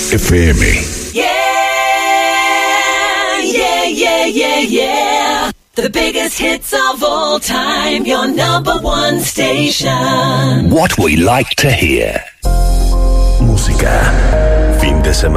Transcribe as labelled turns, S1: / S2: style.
S1: FM.
S2: Yeah, yeah, yeah, yeah, yeah. The biggest hits of all time, your number one station.
S3: What we like to hear. Música, fin de semana.